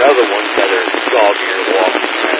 other ones that are jogging or walking around.